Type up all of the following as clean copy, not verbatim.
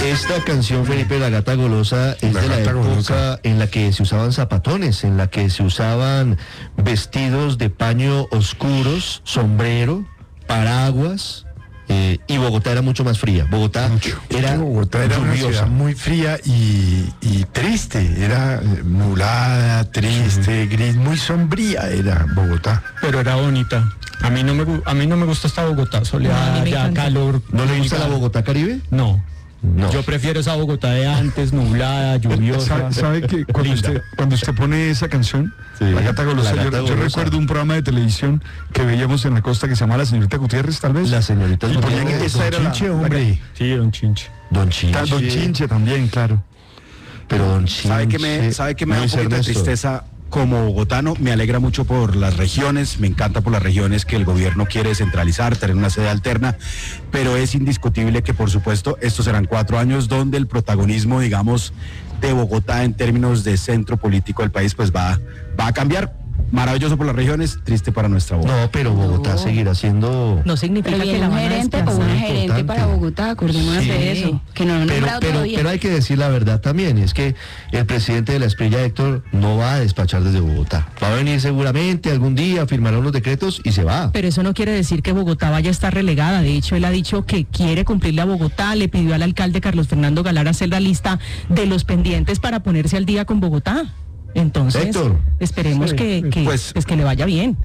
Esta canción, Felipe, La Gata Golosa, es de la época en la que se usaban zapatones, en la que se usaban vestidos de paño oscuros, sombrero, paraguas, y Bogotá era mucho más fría. Bogotá era una ciudad muy fría y triste, era nublada, triste, gris, muy sombría era Bogotá. Pero era bonita. A mí no me gusta esta Bogotá, soleada, ya calor. ¿No le gusta la Bogotá Caribe? No. Yo prefiero esa Bogotá de antes, nublada, lluviosa. ¿Sabe que cuando usted pone esa canción, sí, La Gata Golosa, yo recuerdo un programa de televisión que veíamos en la costa que se llama La Señorita Gutiérrez, tal vez? La Señorita Gutiérrez. Esa era Chinche, hombre. Sí, Don Chinche. Don Chinche. Don Chinche también, claro. Pero Don Chinche... ¿Sabe que me da un poquito de tristeza? Como bogotano, me alegra mucho por las regiones, me encanta por las regiones que el gobierno quiere descentralizar, tener una sede alterna, pero es indiscutible que, por supuesto, estos serán 4 años donde el protagonismo, digamos, de Bogotá en términos de centro político del país, pues va a cambiar. Maravilloso por las regiones, triste para nuestra Bogotá. No, pero Bogotá seguirá siendo... No significa que la un gerente o una gerente importante para Bogotá, acordémonos de eso, que no lo han nombrado todavía. Pero hay que decir la verdad también, es que el presidente de la Espriella, Héctor, no va a despachar desde Bogotá. Va a venir seguramente algún día, firmará unos decretos y se va. Pero eso no quiere decir que Bogotá vaya a estar relegada. De hecho, él ha dicho que quiere cumplirle a Bogotá, le pidió al alcalde Carlos Fernando Galar hacer la lista de los pendientes para ponerse al día con Bogotá. Entonces, Héctor, esperemos que le vaya bien.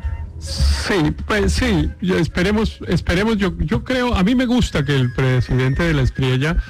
Sí, pues sí, esperemos, yo creo, a mí me gusta que el presidente de la Espriella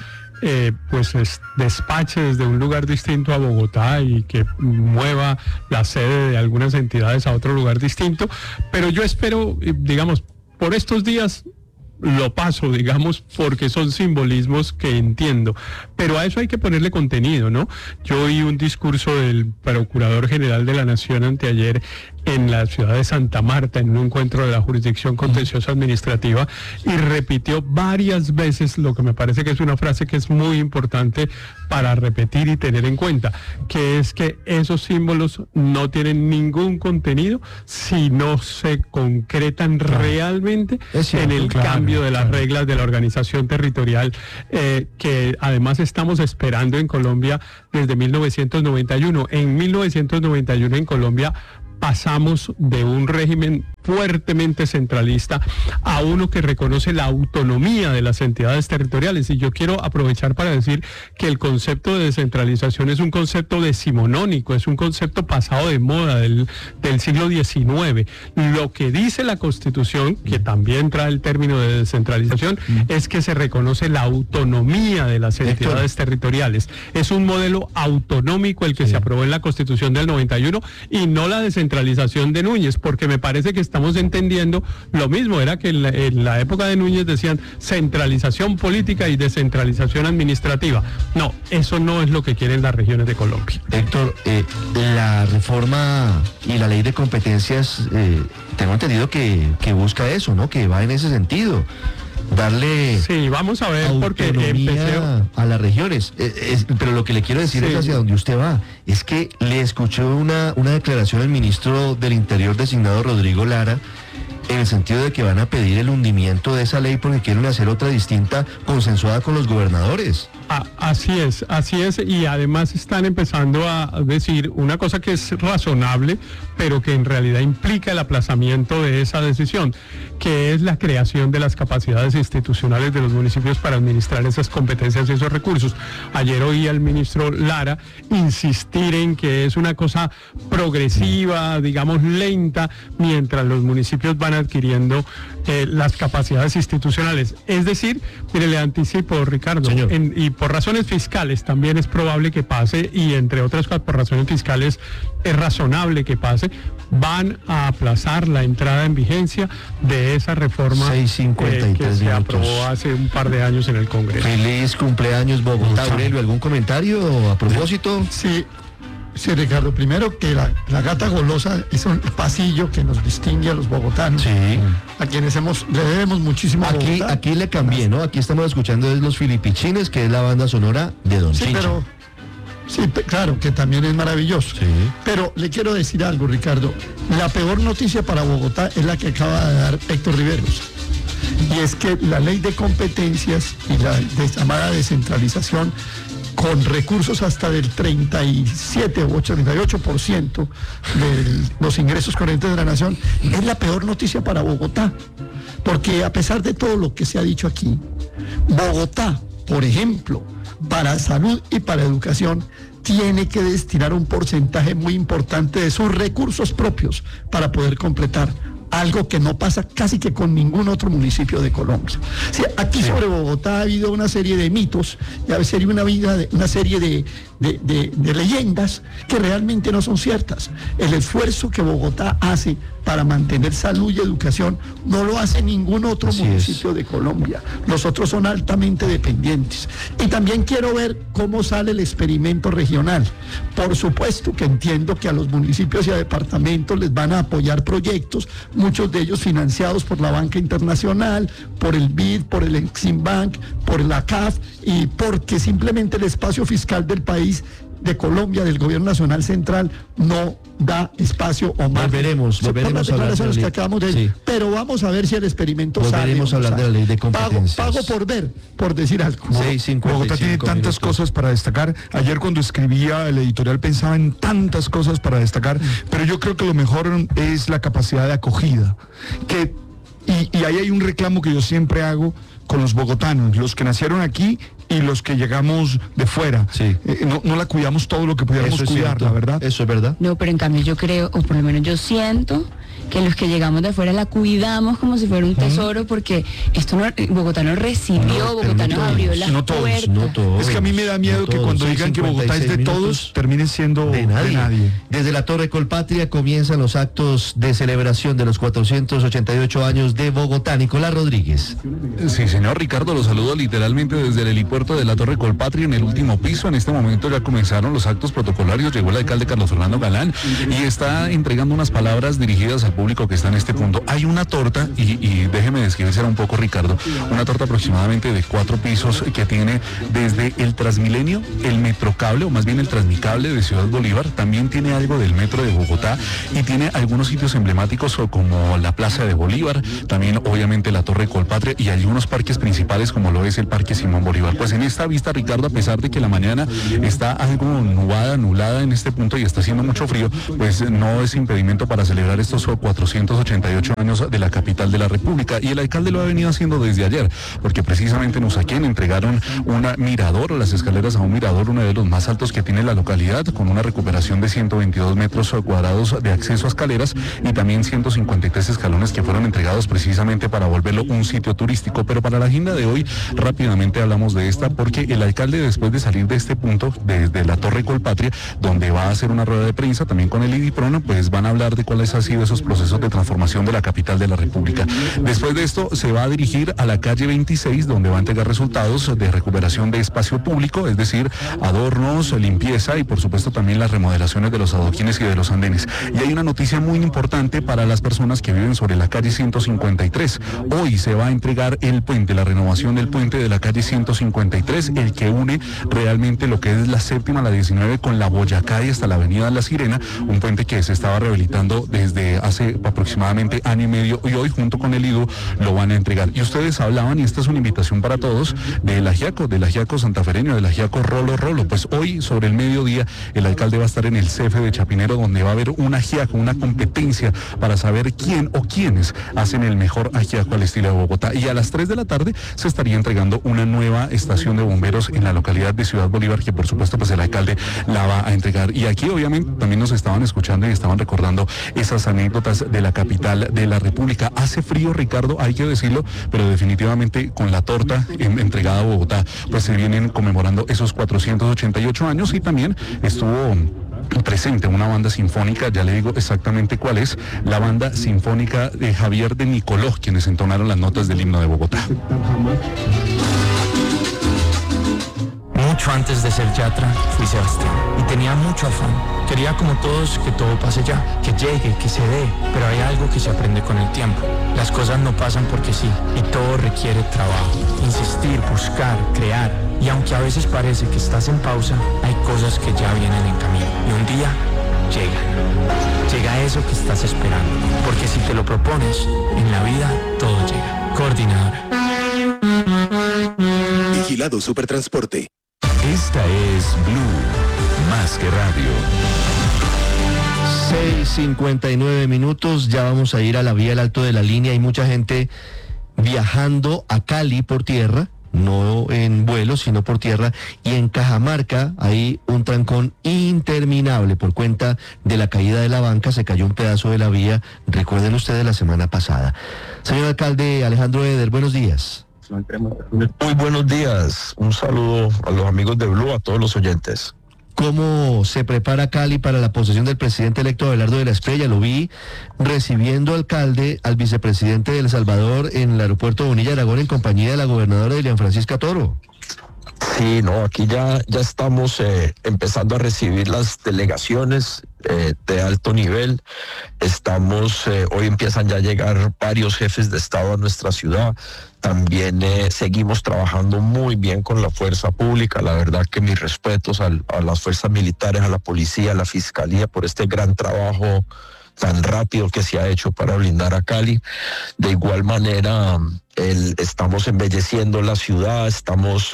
despache desde un lugar distinto a Bogotá y que mueva la sede de algunas entidades a otro lugar distinto, pero yo espero, digamos, por estos días lo paso, digamos, porque son simbolismos que entiendo, pero a eso hay que ponerle contenido, ¿no? Yo oí un discurso del Procurador General de la Nación anteayer en la ciudad de Santa Marta, en un encuentro de la Jurisdicción Contenciosa Administrativa, y repitió varias veces lo que me parece que es una frase que es muy importante para repetir y tener en cuenta, que es que esos símbolos no tienen ningún contenido si no se concretan realmente en el cambio de las reglas de la organización territorial, que además estamos esperando en Colombia desde 1991. En 1991 en Colombia pasamos de un régimen fuertemente centralista a uno que reconoce la autonomía de las entidades territoriales. Y yo quiero aprovechar para decir que el concepto de descentralización es un concepto decimonónico, es un concepto pasado de moda del siglo XIX. Lo que dice la Constitución, que también trae el término de descentralización, es que se reconoce la autonomía de las entidades territoriales. Es un modelo autonómico el que se aprobó en la Constitución del 91 y no la descentralización de Núñez, porque me parece que estamos entendiendo lo mismo. Era que en la época de Núñez decían centralización política y descentralización administrativa. No, eso no es lo que quieren las regiones de Colombia. Héctor, la reforma y la ley de competencias, tengo entendido que busca eso, ¿no? Que va en ese sentido. Darle vamos a ver, porque a las regiones, pero lo que le quiero decir es hacia donde usted va, es que le escuchó una declaración al ministro del Interior designado Rodrigo Lara, en el sentido de que van a pedir el hundimiento de esa ley porque quieren hacer otra distinta, consensuada con los gobernadores. Así es, y además están empezando a decir una cosa que es razonable, pero que en realidad implica el aplazamiento de esa decisión, que es la creación de las capacidades institucionales de los municipios para administrar esas competencias y esos recursos. Ayer oí al ministro Lara insistir en que es una cosa progresiva, digamos lenta, mientras los municipios van adquiriendo las capacidades institucionales. Es decir, mire, le anticipo, Ricardo, y por razones fiscales también es probable que pase, y entre otras cosas por razones fiscales es razonable que pase, van a aplazar la entrada en vigencia de esa reforma 6:53 que se aprobó hace un par de años en el Congreso. Feliz cumpleaños, Bogotá. Aurelio, ¿algún comentario a propósito? Sí, Ricardo, primero que la Gata Golosa es un pasillo que nos distingue a los bogotanos, a quienes le debemos muchísimo a Bogotá. Aquí le cambié, ¿no? Aquí estamos escuchando Los Filipichines, que es la banda sonora de Don Chinche. Claro, que también es maravilloso. Pero le quiero decir algo, Ricardo. La peor noticia para Bogotá es la que acaba de dar Héctor Riveros. y es que la ley de competencias y la llamada descentralización con recursos hasta del 37 o 88% de los ingresos corrientes de la nación, es la peor noticia para Bogotá. Porque a pesar de todo lo que se ha dicho aquí, Bogotá, por ejemplo, para salud y para educación, tiene que destinar un porcentaje muy importante de sus recursos propios para poder completar. Algo que no pasa casi que con ningún otro municipio de Colombia. Sí, aquí sobre Bogotá ha habido una serie de mitos, una serie de leyendas que realmente no son ciertas. El esfuerzo que Bogotá hace para mantener salud y educación no lo hace ningún otro municipio de Colombia. Los otros son altamente dependientes. Y también quiero ver cómo sale el experimento regional. Por supuesto que entiendo que a los municipios y a departamentos les van a apoyar proyectos, muchos de ellos financiados por la banca internacional, por el BID, por el Exim Bank, por la CAF, y porque simplemente el espacio fiscal del país, de Colombia, del gobierno nacional central, no da espacio o más. Volveremos a hablar de la ley. Que acabamos de decir, pero vamos a ver si el experimento sale. Volveremos a hablar de la ley de competencias. Pago por ver, por decir algo. Bogotá tiene tantas cosas para destacar. Ayer cuando escribía el editorial pensaba en tantas cosas para destacar, pero yo creo que lo mejor es la capacidad de acogida. Y ahí hay un reclamo que yo siempre hago con los bogotanos, los que nacieron aquí y los que llegamos de fuera. Sí. No la cuidamos todo lo que pudiéramos cuidar, la verdad. Eso es verdad. No, pero en cambio yo creo, o por lo menos yo siento, que los que llegamos de afuera la cuidamos como si fuera un tesoro, porque esto Bogotá nos recibió, Bogotá nos abrió las puertas. No todos. Es que a mí me da miedo que cuando digan que Bogotá es de todos, termine siendo de nadie. Desde la Torre Colpatria comienzan los actos de celebración de los 488 años de Bogotá. Nicolás Rodríguez. Sí, señor Ricardo, lo saludo literalmente desde el helipuerto de la Torre Colpatria en el último piso. En este momento ya comenzaron los actos protocolarios. Llegó el alcalde Carlos Fernando Galán y está entregando unas palabras dirigidas al público que está en este punto. Hay una torta, y déjeme describírsela un poco, Ricardo, una torta aproximadamente de 4 pisos que tiene desde el Transmilenio, el Metrocable, o más bien el Transmicable de Ciudad Bolívar, también tiene algo del metro de Bogotá y tiene algunos sitios emblemáticos como la Plaza de Bolívar, también obviamente la Torre Colpatria y algunos parques principales como lo es el Parque Simón Bolívar. Pues en esta vista, Ricardo, a pesar de que la mañana está algo nublada en este punto y está haciendo mucho frío, pues no es impedimento para celebrar estos 488 años de la capital de la República, y el alcalde lo ha venido haciendo desde ayer, porque precisamente en Usaquén entregaron un mirador, las escaleras a un mirador, uno de los más altos que tiene la localidad, con una recuperación de 122 metros cuadrados de acceso a escaleras y también 153 escalones que fueron entregados precisamente para volverlo un sitio turístico. Pero para la agenda de hoy rápidamente hablamos de esta, porque el alcalde, después de salir de este punto, desde la Torre Colpatria, donde va a hacer una rueda de prensa también con el IDIPRON, pues van a hablar de cuáles han sido esos procesos de transformación de la capital de la República. Después de esto se va a dirigir a la calle 26, donde va a entregar resultados de recuperación de espacio público, es decir, adornos, limpieza y por supuesto también las remodelaciones de los adoquines y de los andenes. Y hay una noticia muy importante para las personas que viven sobre la calle 153. Hoy se va a entregar el puente, la renovación del puente de la calle 153, el que une realmente lo que es la séptima, la 19 con la Boyacá y hasta la avenida La Sirena, un puente que se estaba rehabilitando desde hace aproximadamente año y medio, y hoy junto con el IDU lo van a entregar. Y ustedes hablaban, y esta es una invitación para todos, del ajiaco santafereño, del ajiaco Rolo Rolo. Pues hoy sobre el mediodía el alcalde va a estar en el CEFE de Chapinero, donde va a haber un ajiaco, una competencia para saber quién o quiénes hacen el mejor ajiaco al estilo de Bogotá. Y a las 3 de la tarde se estaría entregando una nueva estación de bomberos en la localidad de Ciudad Bolívar, que por supuesto pues el alcalde la va a entregar. Y aquí obviamente también nos estaban escuchando y estaban recordando esas anécdotas de la capital de la República. Hace frío, Ricardo, hay que decirlo, pero definitivamente con la torta entregada a Bogotá, pues se vienen conmemorando esos 488 años, y también estuvo presente una banda sinfónica, ya le digo exactamente cuál es, la banda sinfónica de Javier de Nicoló, quienes entonaron las notas del himno de Bogotá. Mucho antes de ser Yatra, fui Sebastián y tenía mucho afán. Quería como todos que todo pase ya, que llegue, que se dé, pero hay algo que se aprende con el tiempo. Las cosas no pasan porque sí, y todo requiere trabajo, insistir, buscar, crear. Y aunque a veces parece que estás en pausa, hay cosas que ya vienen en camino. Y un día llegan. Llega eso que estás esperando, porque si te lo propones, en la vida todo llega. Coordinadora. Vigilado Supertransporte. Esta es Blue, más que radio. 6:59 minutos, ya vamos a ir a la vía del Alto de la Línea. Hay mucha gente viajando a Cali por tierra, no en vuelo, sino por tierra, y en Cajamarca hay un trancón interminable por cuenta de la caída de la banca. Se cayó un pedazo de la vía, recuerden ustedes, la semana pasada. Señor alcalde Alejandro Eder, buenos días. Muy buenos días, un saludo a los amigos de Blue, a todos los oyentes. ¿Cómo se prepara Cali para la posesión del presidente electo Abelardo de la Espriella? Lo vi recibiendo al vicepresidente de El Salvador en el aeropuerto de Bonilla Aragón en compañía de la gobernadora Dilian Francisca Toro. Sí, no, aquí ya estamos empezando a recibir las delegaciones de alto nivel. Hoy empiezan ya a llegar varios jefes de Estado a nuestra ciudad. También seguimos trabajando muy bien con la fuerza pública. La verdad que mis respetos a las fuerzas militares, a la policía, a la fiscalía por este gran trabajo tan rápido que se ha hecho para blindar a Cali. De igual manera, estamos embelleciendo la ciudad, estamos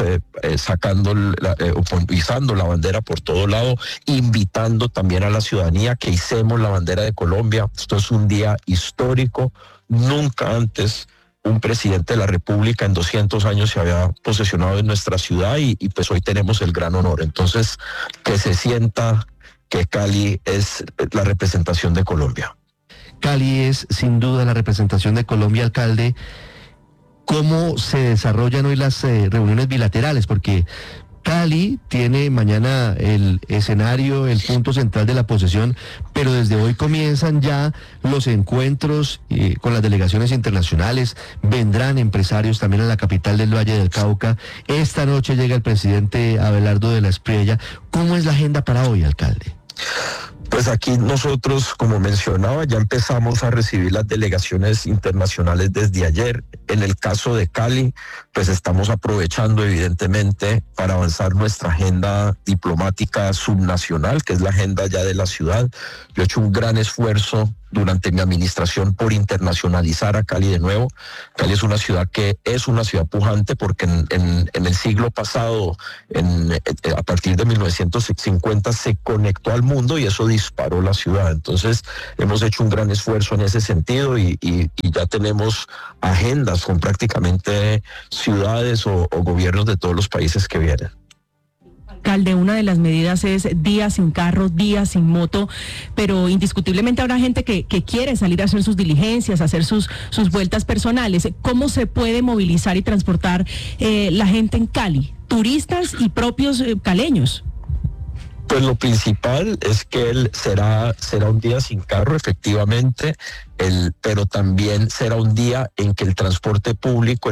izando la bandera por todo lado, invitando también a la ciudadanía que hicemos la bandera de Colombia. Esto es un día histórico, nunca antes un presidente de la República en 200 años se había posesionado en nuestra ciudad y pues hoy tenemos el gran honor. Entonces, que se sienta que Cali es la representación de Colombia. Cali es sin duda la representación de Colombia, alcalde. ¿Cómo se desarrollan hoy las reuniones bilaterales? Porque Cali tiene mañana el escenario, el punto central de la posesión, pero desde hoy comienzan ya los encuentros con las delegaciones internacionales. Vendrán empresarios también a la capital del Valle del Cauca. Esta noche llega el presidente Abelardo de la Espriella. ¿Cómo es la agenda para hoy, alcalde? Pues aquí nosotros, como mencionaba, ya empezamos a recibir las delegaciones internacionales desde ayer. En el caso de Cali, pues estamos aprovechando evidentemente para avanzar nuestra agenda diplomática subnacional, que es la agenda ya de la ciudad. Yo he hecho un gran esfuerzo durante mi administración por internacionalizar a Cali de nuevo. Cali es una ciudad que es una ciudad pujante porque en el siglo pasado, a partir de 1950, se conectó al mundo y eso disparó la ciudad. Entonces hemos hecho un gran esfuerzo en ese sentido y ya tenemos agendas con prácticamente ciudades o gobiernos de todos los países que vienen. Alcalde, una de las medidas es días sin carro, días sin moto, pero indiscutiblemente habrá gente que quiere salir a hacer sus diligencias, a hacer sus vueltas personales. ¿Cómo se puede movilizar y transportar la gente en Cali? Turistas y propios caleños. Pues lo principal es que él será un día sin carro, efectivamente, pero también será un día en que el transporte público,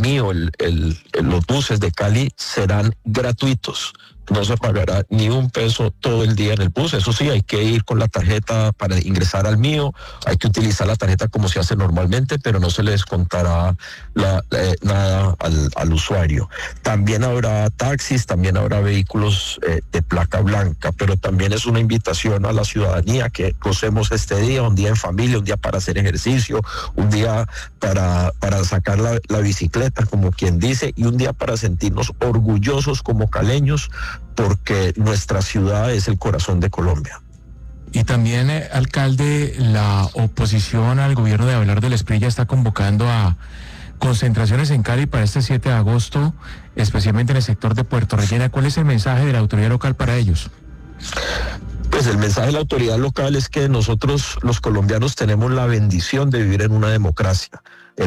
los buses de Cali serán gratuitos. No se pagará ni un peso todo el día en el bus. Eso sí, hay que ir con la tarjeta para ingresar al mío, hay que utilizar la tarjeta como se hace normalmente, pero no se le descontará nada al usuario. También habrá taxis, también habrá vehículos de placa blanca, pero también es una invitación a la ciudadanía que gocemos este día, un día en familia, un día para hacer ejercicio, un día para sacar la bicicleta, como quien dice, y un día para sentirnos orgullosos como caleños, porque nuestra ciudad es el corazón de Colombia. Y también, alcalde, la oposición al gobierno de Abelardo de la Espriella está convocando a concentraciones en Cali para este 7 de agosto, especialmente en el sector de Puerto Rellena. ¿Cuál es el mensaje de la autoridad local para ellos? Pues el mensaje de la autoridad local es que nosotros los colombianos tenemos la bendición de vivir en una democracia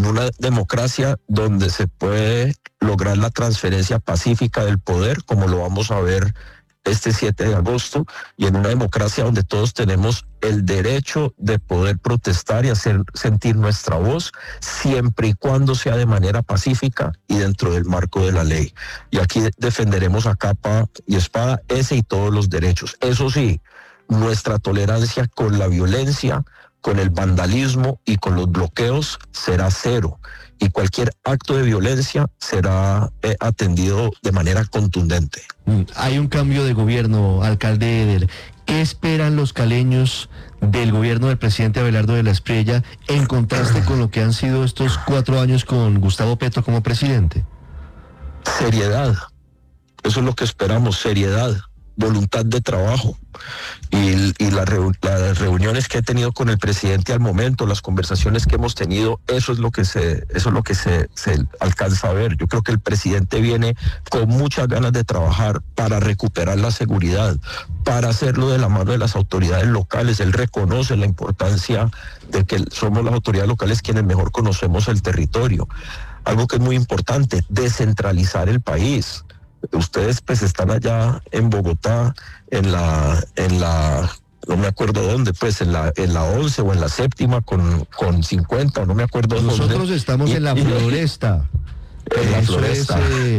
donde se puede lograr la transferencia pacífica del poder, como lo vamos a ver este 7 de agosto, y en una democracia donde todos tenemos el derecho de poder protestar y hacer sentir nuestra voz, siempre y cuando sea de manera pacífica y dentro del marco de la ley. Y aquí defenderemos a capa y espada ese y todos los derechos. Eso sí, nuestra tolerancia con la violencia, con el vandalismo y con los bloqueos será cero. Y cualquier acto de violencia será atendido de manera contundente. Hay un cambio de gobierno, alcalde Eder. ¿qué esperan los caleños del gobierno del presidente Abelardo de la Espriella en contraste con lo que han sido estos 4 años con Gustavo Petro como presidente? Seriedad. Eso es lo que esperamos, seriedad, voluntad de trabajo. Y las reuniones que he tenido con el presidente al momento, las conversaciones que hemos tenido, eso es lo que se alcanza a ver. Yo creo que el presidente viene con muchas ganas de trabajar para recuperar la seguridad, para hacerlo de la mano de las autoridades locales. Él reconoce la importancia de que somos las autoridades locales quienes mejor conocemos el territorio. Algo que es muy importante, descentralizar el país. Ustedes pues están allá en Bogotá, en la no me acuerdo dónde, pues en la 11 o en la 7ª con 50, no me acuerdo dónde. Nosotros estamos en la Floresta. En la Floresta.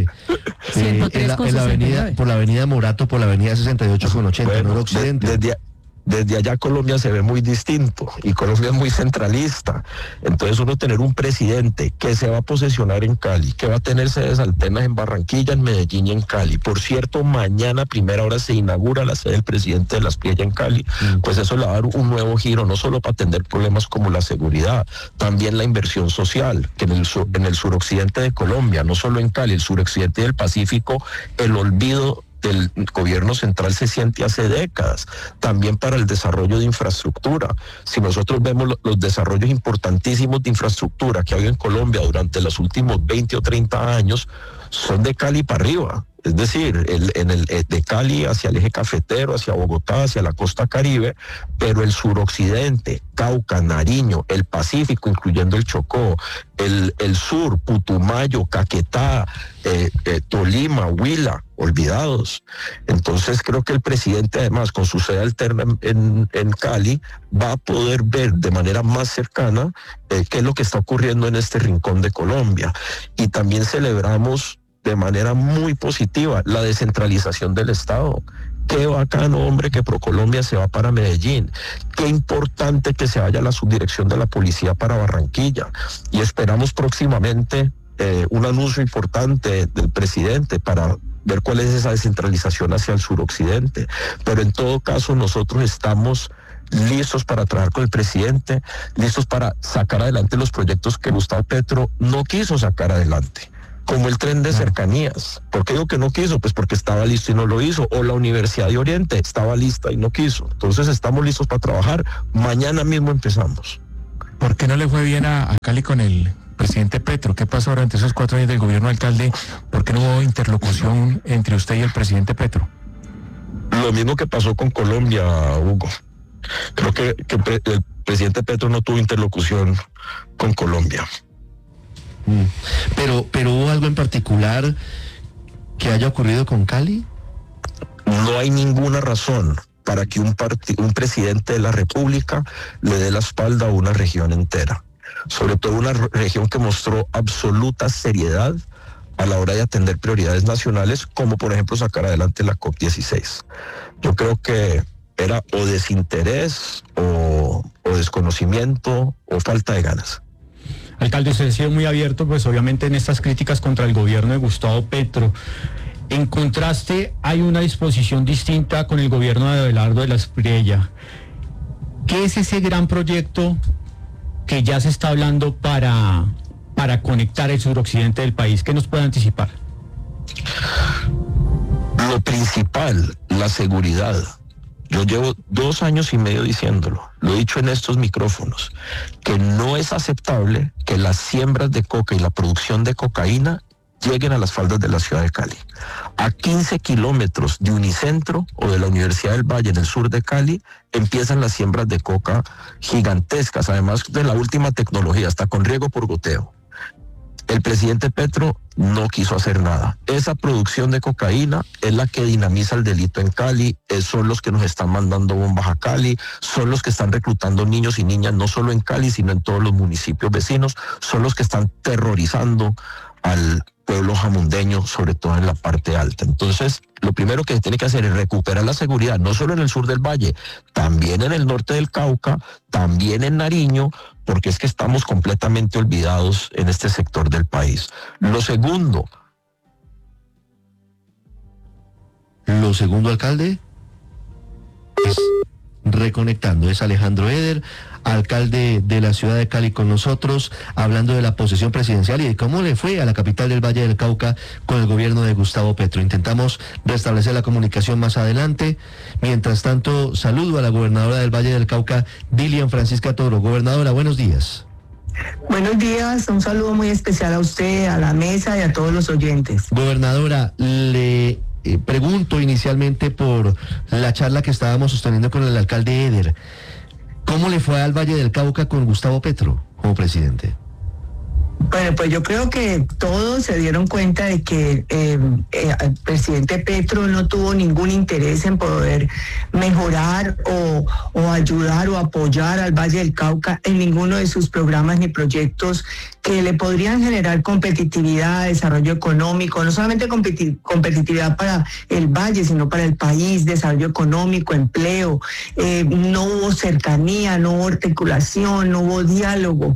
En la avenida, por la avenida Morato, por la avenida 68 con 80, noroccidente. Desde allá Colombia se ve muy distinto y Colombia es muy centralista. Entonces uno tener un presidente que se va a posesionar en Cali, que va a tener sedes alternas en Barranquilla, en Medellín y en Cali. Por cierto, mañana a primera hora se inaugura la sede del presidente de la Espriella en Cali. Pues eso le va a dar un nuevo giro, no solo para atender problemas como la seguridad, también la inversión social, que en el suroccidente de Colombia, no solo en Cali, el suroccidente del Pacífico, el olvido del gobierno central se siente hace décadas, también para el desarrollo de infraestructura. Si nosotros vemos los desarrollos importantísimos de infraestructura que ha habido en Colombia durante los últimos 20 o 30 años, son de Cali para arriba. Es decir, de Cali hacia el eje cafetero, hacia Bogotá, hacia la costa Caribe, pero el suroccidente, Cauca, Nariño, el Pacífico, incluyendo el Chocó, el sur, Putumayo, Caquetá, Tolima, Huila, olvidados. Entonces creo que el presidente, además, con su sede alterna en Cali, va a poder ver de manera más cercana qué es lo que está ocurriendo en este rincón de Colombia. Y también celebramos de manera muy positiva la descentralización del Estado. Qué bacano, hombre, que ProColombia se va para Medellín. Qué importante que se vaya la subdirección de la policía para Barranquilla. Y esperamos próximamente un anuncio importante del presidente para ver cuál es esa descentralización hacia el suroccidente. Pero en todo caso, nosotros estamos listos para trabajar con el presidente, listos para sacar adelante los proyectos que Gustavo Petro no quiso sacar adelante, como el tren de cercanías. ¿Por qué digo que no quiso? Pues porque estaba listo y no lo hizo. O la Universidad de Oriente estaba lista y no quiso. Entonces estamos listos para trabajar. Mañana mismo empezamos. ¿Por qué no le fue bien a Cali con el presidente Petro? ¿Qué pasó durante esos 4 años del gobierno alcalde? ¿Por qué no hubo interlocución entre usted y el presidente Petro? Lo mismo que pasó con Colombia, Hugo. Creo que el presidente Petro no tuvo interlocución con Colombia. Pero ¿hubo algo en particular que haya ocurrido con Cali? No hay ninguna razón para que un presidente de la República le dé la espalda a una región entera, sobre todo una región que mostró absoluta seriedad a la hora de atender prioridades nacionales, como por ejemplo sacar adelante la COP16. Yo creo que era o desinterés o desconocimiento o falta de ganas. Alcalde, usted ha sido muy abierto, pues obviamente en estas críticas contra el gobierno de Gustavo Petro. En contraste, hay una disposición distinta con el gobierno de Abelardo de la Espriella. ¿Qué es ese gran proyecto que ya se está hablando para conectar el suroccidente del país? ¿Qué nos puede anticipar? Lo principal, la seguridad. Yo llevo 2 años y medio diciéndolo, lo he dicho en estos micrófonos, que no es aceptable que las siembras de coca y la producción de cocaína lleguen a las faldas de la ciudad de Cali. A 15 kilómetros de Unicentro o de la Universidad del Valle en el sur de Cali empiezan las siembras de coca gigantescas, además de la última tecnología, hasta con riego por goteo. El presidente Petro no quiso hacer nada. Esa producción de cocaína es la que dinamiza el delito en Cali, son los que nos están mandando bombas a Cali, son los que están reclutando niños y niñas no solo en Cali, sino en todos los municipios vecinos, son los que están terrorizando al pueblo jamundeño, sobre todo en la parte alta. Entonces, lo primero que se tiene que hacer es recuperar la seguridad, no solo en el sur del Valle, también en el norte del Cauca, también en Nariño, porque es que estamos completamente olvidados en este sector del país. Lo segundo, alcalde, es reconectando. Es Alejandro Eder, alcalde de la ciudad de Cali, con nosotros, hablando de la posesión presidencial y de cómo le fue a la capital del Valle del Cauca con el gobierno de Gustavo Petro. Intentamos restablecer la comunicación más adelante. Mientras tanto, saludo a la gobernadora del Valle del Cauca, Dilian Francisca Toro. Gobernadora, buenos días. Buenos días, un saludo muy especial a usted, a la mesa y a todos los oyentes. Gobernadora, le pregunto inicialmente por la charla que estábamos sosteniendo con el alcalde Eder. ¿Cómo le fue al Valle del Cauca con Gustavo Petro como presidente? Bueno, pues yo creo que todos se dieron cuenta de que el presidente Petro no tuvo ningún interés en poder mejorar o ayudar o apoyar al Valle del Cauca en ninguno de sus programas ni proyectos que le podrían generar competitividad, desarrollo económico, no solamente competitividad para el Valle, sino para el país, desarrollo económico, empleo. No hubo cercanía, no hubo articulación, no hubo diálogo.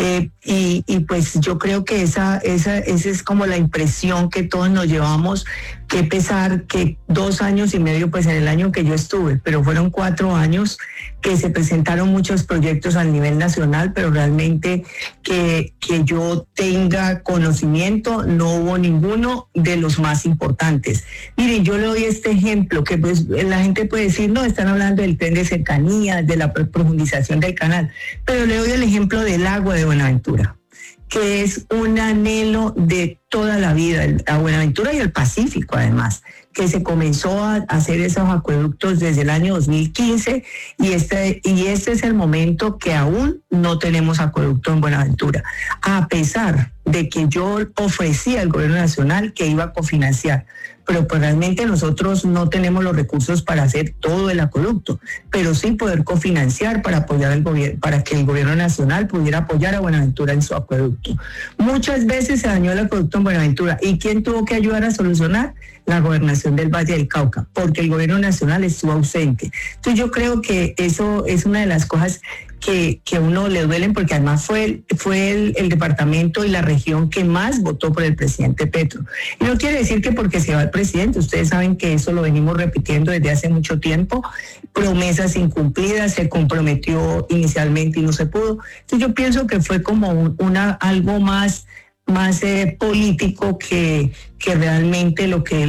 Y pues yo creo que esa es como la impresión que todos nos llevamos. Qué pesar que 2 años y medio, pues en el año que yo estuve, pero fueron 4 años que se presentaron muchos proyectos a nivel nacional, pero realmente que yo tenga conocimiento, no hubo ninguno de los más importantes. Miren, yo le doy este ejemplo, que pues la gente puede decir, no, están hablando del tren de cercanía, de la profundización del canal, pero le doy el ejemplo del agua de Buenaventura, que es un anhelo de toda la vida, a Buenaventura y al Pacífico además, que se comenzó a hacer esos acueductos desde el año 2015 y este es el momento que aún no tenemos acueducto en Buenaventura, a pesar de que yo ofrecía al gobierno nacional que iba a cofinanciar, pero pues realmente nosotros no tenemos los recursos para hacer todo el acueducto, pero sí poder cofinanciar para apoyar al gobierno, para que el gobierno nacional pudiera apoyar a Buenaventura en su acueducto. Muchas veces se dañó el acueducto en Buenaventura, ¿y quién tuvo que ayudar a solucionar? La gobernación del Valle del Cauca, porque el gobierno nacional estuvo ausente. Entonces yo creo que eso es una de las cosas que a uno le duelen, porque además fue el departamento y la región que más votó por el presidente Petro. Y no quiere decir que porque se va el presidente, ustedes saben que eso lo venimos repitiendo desde hace mucho tiempo, promesas incumplidas, se comprometió inicialmente y no se pudo. Entonces yo pienso que fue como algo más político que realmente lo que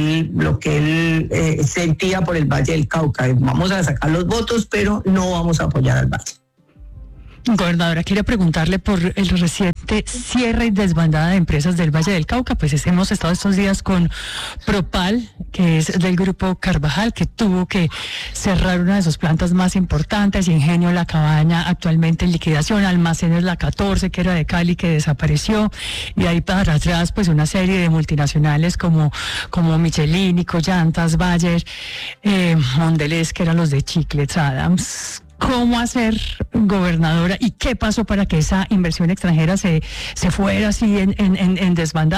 él sentía por el Valle del Cauca. Vamos a sacar los votos, pero no vamos a apoyar al Valle. Gobernadora, quiero preguntarle por el reciente cierre y desbandada de empresas del Valle del Cauca. Pues hemos estado estos días con Propal, que es del grupo Carvajal, que tuvo que cerrar una de sus plantas más importantes, Ingenio La Cabaña, actualmente en liquidación, Almacenes La 14, que era de Cali, que desapareció, y ahí para atrás pues una serie de multinacionales como Michelin, Collantas, Bayer, Mondelez, que eran los de Chiclets, Adams. ¿Cómo hacer, gobernadora, y qué pasó para que esa inversión extranjera se fuera así en desbandada?